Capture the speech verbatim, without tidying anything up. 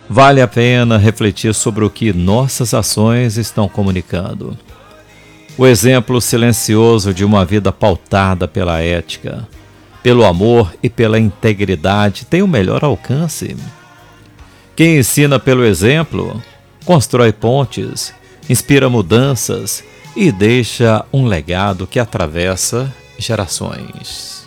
Vale a pena refletir sobre o que nossas ações estão comunicando. O exemplo silencioso de uma vida pautada pela ética, pelo amor e pela integridade tem o melhor alcance. Quem ensina pelo exemplo, constrói pontes, inspira mudanças e deixa um legado que atravessa gerações.